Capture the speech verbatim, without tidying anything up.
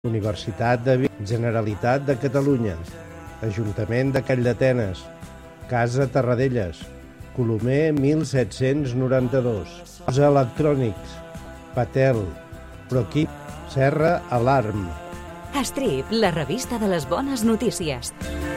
Universitat de Vic, Generalitat de Catalunya, Ajuntament de Calldetenes, Casa Terradellas, Colomer mil set-cents noranta-dos, Os Electrònics, Patel, Proquip, Serra Alarm. Estrip, la revista de les bones notícies.